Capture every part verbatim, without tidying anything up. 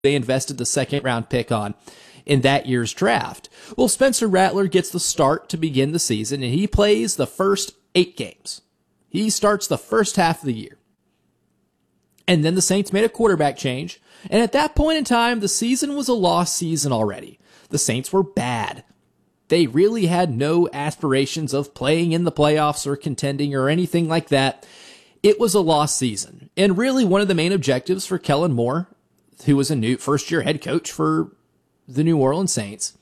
they invested the second round pick on in that year's draft. Well, Spencer Rattler gets the start to begin the season, and he plays the first eight games. He starts the first half of the year. And then the Saints made a quarterback change. And at that point in time, the season was a lost season already. The Saints were bad. They really had no aspirations of playing in the playoffs or contending or anything like that. It was a lost season. And really one of the main objectives for Kellen Moore, who was a new first-year head coach for the New Orleans Saints,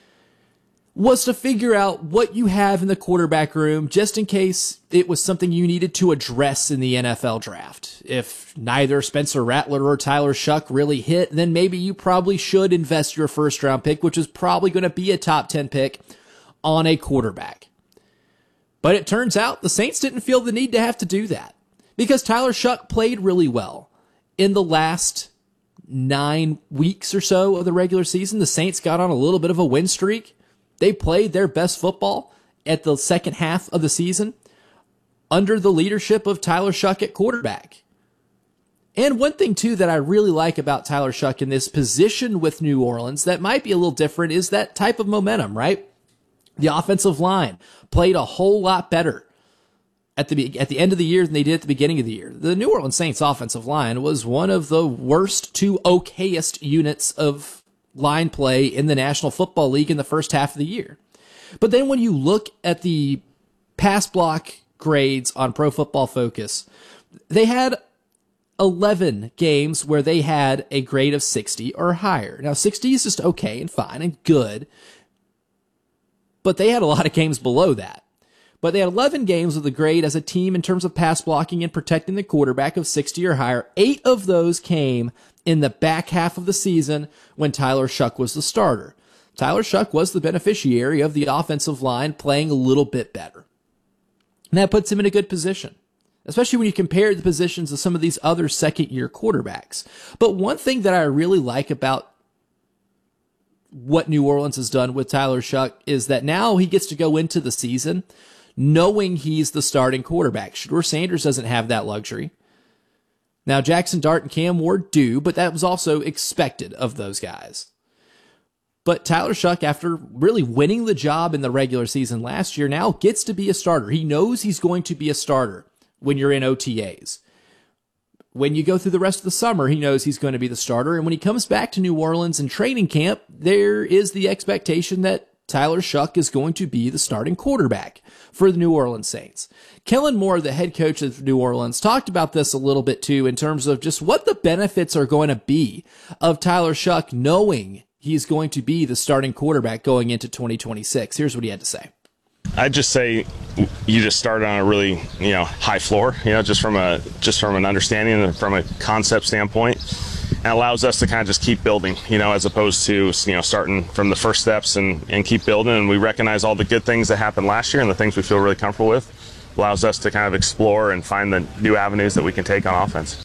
was to figure out what you have in the quarterback room just in case it was something you needed to address in the N F L draft. If neither Spencer Rattler or Tyler Shough really hit, then maybe you probably should invest your first round pick, which is probably going to be a top ten pick, on a quarterback. But it turns out the Saints didn't feel the need to have to do that because Tyler Shough played really well in the last nine weeks or so of the regular season. The Saints got on a little bit of a win streak. They played their best football at the second half of the season under the leadership of Tyler Shough at quarterback. And one thing, too, that I really like about Tyler Shough in this position with New Orleans that might be a little different is that type of momentum, right? The offensive line played a whole lot better at the at the end of the year than they did at the beginning of the year. The New Orleans Saints offensive line was one of the worst to okayest units of line play in the National Football League in the first half of the year. But then when you look at the pass block grades on Pro Football Focus, they had eleven games where they had a grade of sixty or higher. Now, sixty is just okay and fine and good, but they had a lot of games below that. But they had eleven games with a grade as a team in terms of pass blocking and protecting the quarterback of sixty or higher. Eight of those came in the back half of the season when Tyler Shough was the starter. Tyler Shough was the beneficiary of the offensive line playing a little bit better. And that puts him in a good position, especially when you compare the positions of some of these other second-year quarterbacks. But one thing that I really like about what New Orleans has done with Tyler Shough is that now he gets to go into the season knowing he's the starting quarterback. Shedeur Sanders doesn't have that luxury. Now, Jackson Dart and Cam Ward do, but that was also expected of those guys. But Tyler Shough, after really winning the job in the regular season last year, now gets to be a starter. He knows he's going to be a starter when you're in O T As. When you go through the rest of the summer, he knows he's going to be the starter. And when he comes back to New Orleans in training camp, there is the expectation that Tyler Shough is going to be the starting quarterback for the New Orleans Saints. Kellen Moore, the head coach of New Orleans, talked about this a little bit too in terms of just what the benefits are going to be of Tyler Shough knowing he's going to be the starting quarterback going into twenty twenty-six. Here's what he had to say. I'd just say you just started on a really, you know, high floor, you know, just from a just from an understanding and from a concept standpoint. And allows us to kind of just keep building, you know, as opposed to, you know, starting from the first steps and, and keep building. And we recognize all the good things that happened last year and the things we feel really comfortable with. Allows us to kind of explore and find the new avenues that we can take on offense.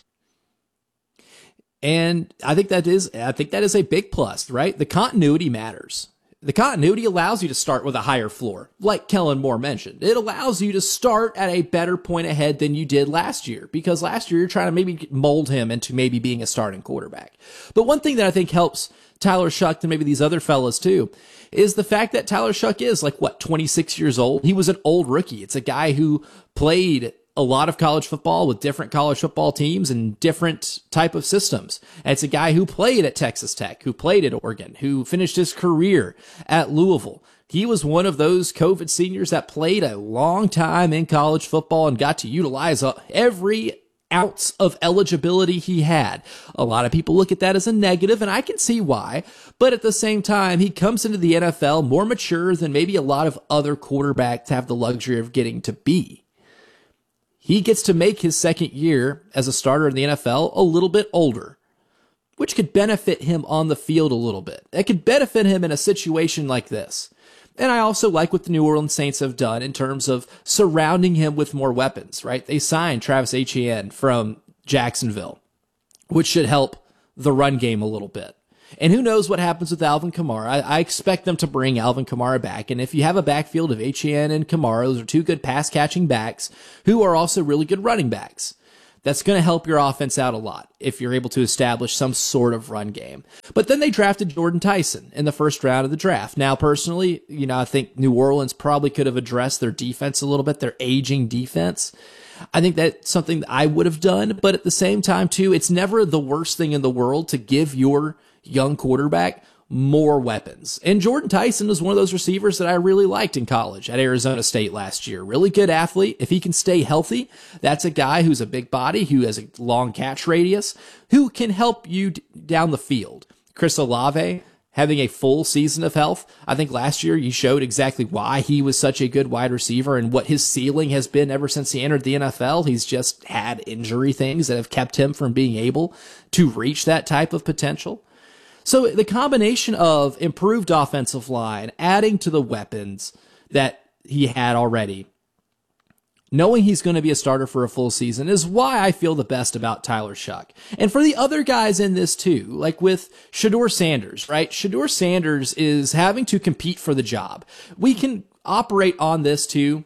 And I think that is, I think that is a big plus, right? The continuity matters. The continuity allows you to start with a higher floor, like Kellen Moore mentioned. It allows you to start at a better point ahead than you did last year, because last year you're trying to maybe mold him into maybe being a starting quarterback. But one thing that I think helps Tyler Shough and maybe these other fellas too is the fact that Tyler Shough is like, what, twenty-six years old? He was an old rookie. It's a guy who played a lot of college football with different college football teams and different type of systems. And it's a guy who played at Texas Tech, who played at Oregon, who finished his career at Louisville. He was one of those COVID seniors that played a long time in college football and got to utilize every ounce of eligibility he had. A lot of people look at that as a negative, and I can see why. But at the same time, he comes into the N F L more mature than maybe a lot of other quarterbacks have the luxury of getting to be. He gets to make his second year as a starter in the N F L a little bit older, which could benefit him on the field a little bit. It could benefit him in a situation like this. And I also like what the New Orleans Saints have done in terms of surrounding him with more weapons, right? They signed Travis Etienne from Jacksonville, which should help the run game a little bit. And who knows what happens with Alvin Kamara. I, I expect them to bring Alvin Kamara back. And if you have a backfield of Etienne and Kamara, those are two good pass-catching backs who are also really good running backs. That's going to help your offense out a lot if you're able to establish some sort of run game. But then they drafted Jordan Tyson in the first round of the draft. Now, personally, you know, I think New Orleans probably could have addressed their defense a little bit, their aging defense. I think that's something that I would have done. But at the same time, too, it's never the worst thing in the world to give your young quarterback more weapons. And Jordan Tyson is one of those receivers that I really liked in college at Arizona State last year. Really good athlete. If he can stay healthy, that's a guy who's a big body, who has a long catch radius, who can help you d- down the field. Chris Olave, having a full season of health, I think last year you showed exactly why he was such a good wide receiver and what his ceiling has been ever since he entered the N F L. He's just had injury things that have kept him from being able to reach that type of potential. So the combination of improved offensive line, adding to the weapons that he had already, knowing he's going to be a starter for a full season, is why I feel the best about Tyler Shough. And for the other guys in this too, like with Shedeur Sanders, right? Shedeur Sanders is having to compete for the job. We can operate on this too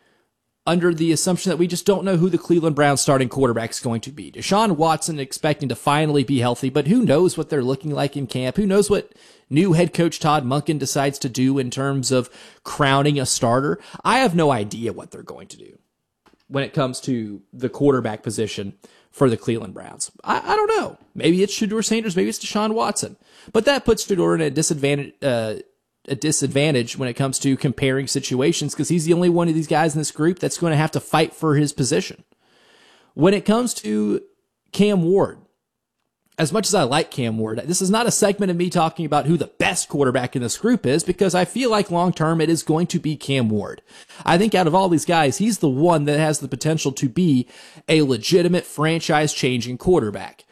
under the assumption that we just don't know who the Cleveland Browns starting quarterback is going to be. Deshaun Watson expecting to finally be healthy, but who knows what they're looking like in camp? Who knows what new head coach Todd Monken decides to do in terms of crowning a starter? I have no idea what they're going to do when it comes to the quarterback position for the Cleveland Browns. I, I don't know. Maybe it's Shedeur Sanders, maybe it's Deshaun Watson. But that puts Shedeur in a disadvantage, uh, a disadvantage when it comes to comparing situations, because he's the only one of these guys in this group that's going to have to fight for his position. When it comes to Cam Ward, as much as I like Cam Ward, this is not a segment of me talking about who the best quarterback in this group is, because I feel like long-term it is going to be Cam Ward. I think out of all these guys, he's the one that has the potential to be a legitimate franchise-changing quarterback.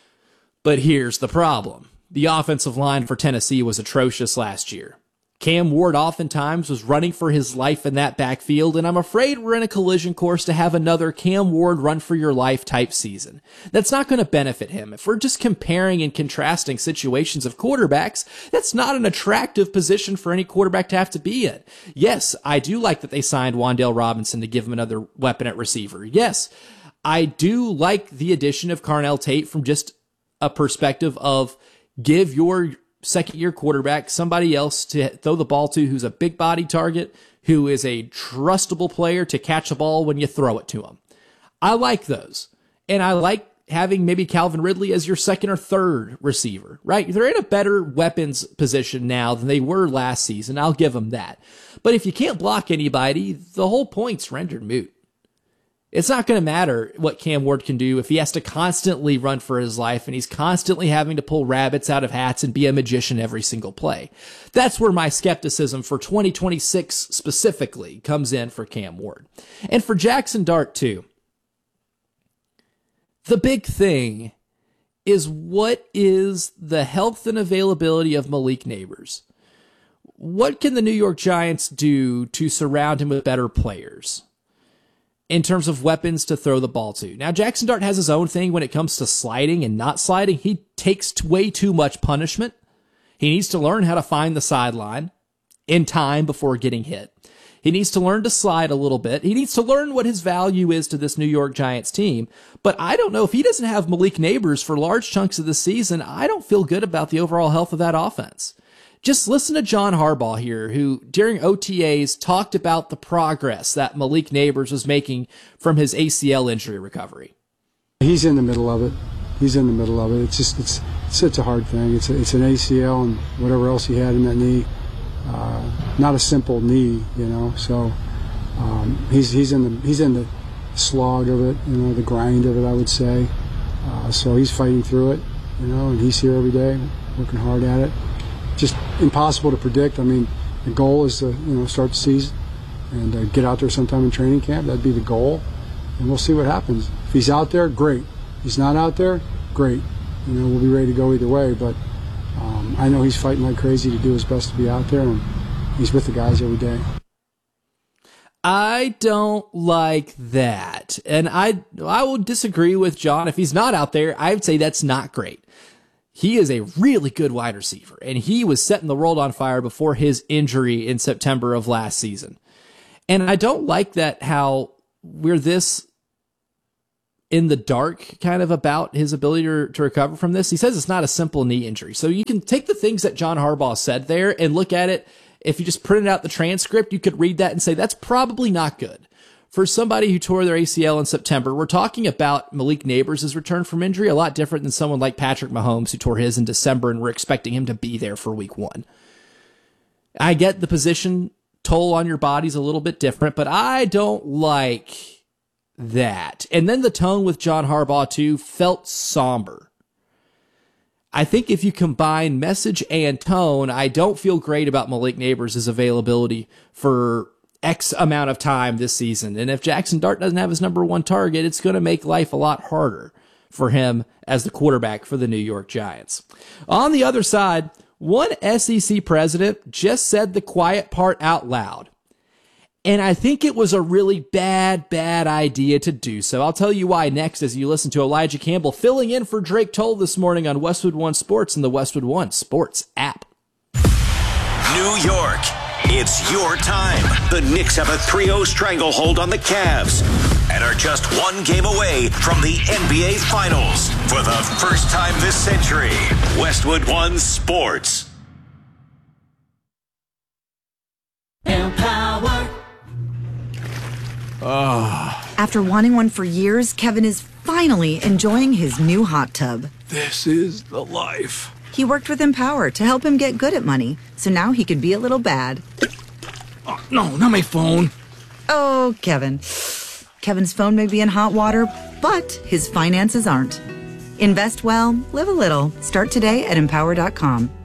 But here's the problem. The offensive line for Tennessee was atrocious last year. Cam Ward oftentimes was running for his life in that backfield, and I'm afraid we're in a collision course to have another Cam Ward run for your life type season. That's not going to benefit him. If we're just comparing and contrasting situations of quarterbacks, that's not an attractive position for any quarterback to have to be in. Yes, I do like that they signed Wan'Dale Robinson to give him another weapon at receiver. Yes, I do like the addition of Carnell Tate from just a perspective of give your second-year quarterback somebody else to throw the ball to who's a big-body target, who is a trustable player to catch the ball when you throw it to him. I like those. And I like having maybe Calvin Ridley as your second or third receiver, right? They're in a better weapons position now than they were last season. I'll give them that. But if you can't block anybody, the whole point's rendered moot. It's not going to matter what Cam Ward can do if he has to constantly run for his life and he's constantly having to pull rabbits out of hats and be a magician every single play. That's where my skepticism for twenty twenty-six specifically comes in for Cam Ward. And for Jackson Dart too. The big thing is, what is the health and availability of Malik Nabers? What can the New York Giants do to surround him with better players in terms of weapons to throw the ball to? Now, Jackson Dart has his own thing when it comes to sliding and not sliding. He takes t- way too much punishment. He needs to learn how to find the sideline in time before getting hit. He needs to learn to slide a little bit. He needs to learn what his value is to this New York Giants team. But I don't know, if he doesn't have Malik Nabers for large chunks of the season, I don't feel good about the overall health of that offense. Just listen to John Harbaugh here, who during O T As talked about the progress that Malik Nabers was making from his A C L injury recovery. He's in the middle of it. He's in the middle of it. It's just it's it's such a hard thing. It's a, it's an A C L and whatever else he had in that knee. Uh, not a simple knee, you know. So um, he's he's in the he's in the slog of it, you know, the grind of it, I would say. Uh, so he's fighting through it, you know, and he's here every day, working hard at it. Just impossible to predict. I mean, the goal is to, you know, start the season and uh, get out there sometime in training camp. That'd be the goal, and we'll see what happens. If he's out there, great. If he's not out there, great. You know, we'll be ready to go either way. But um, I know he's fighting like crazy to do his best to be out there, and he's with the guys every day. I don't like that, and I I will disagree with John. If he's not out there, I would say that's not great. He is a really good wide receiver, and he was setting the world on fire before his injury in September of last season. And I don't like that how we're this in the dark kind of about his ability to, to recover from this. He says it's not a simple knee injury. So you can take the things that John Harbaugh said there and look at it. If you just printed out the transcript, you could read that and say, that's probably not good. For somebody who tore their A C L in September, we're talking about Malik Nabers' return from injury, a lot different than someone like Patrick Mahomes who tore his in December and we're expecting him to be there for week one. I get the position toll on your body's a little bit different, but I don't like that. And then the tone with John Harbaugh too felt somber. I think if you combine message and tone, I don't feel great about Malik Nabers' availability for X amount of time this season. And if Jackson Dart doesn't have his number one target, it's going to make life a lot harder for him as the quarterback for the New York Giants. On the other side, one S E C president just said the quiet part out loud. And I think it was a really bad, bad idea to do so. I'll tell you why next as you listen to Elijah Campbell filling in for Drake Toll this morning on Westwood One Sports and the Westwood One Sports app. New York, it's your time. The Knicks have a three oh stranglehold on the Cavs and are just one game away from the N B A Finals. For the first time this century, Westwood One Sports. Empower. Oh. After wanting one for years, Kevin is finally enjoying his new hot tub. This is the life. He worked with Empower to help him get good at money, so now he could be a little bad. Oh, no, not my phone. Oh, Kevin. Kevin's phone may be in hot water, but his finances aren't. Invest well, live a little. Start today at empower dot com.